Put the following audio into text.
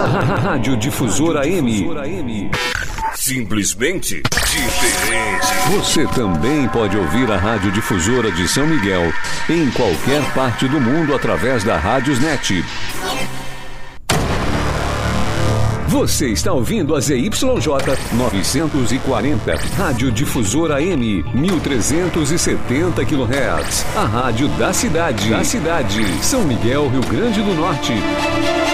Rádio Difusora AM. Simplesmente diferente. Você também pode ouvir a Rádio Difusora de São Miguel em qualquer parte do mundo através da Rádiosnet. Você está ouvindo a ZYJ 940, Rádio Difusora AM, 1370 kHz. A rádio da cidade. São Miguel, Rio Grande do Norte.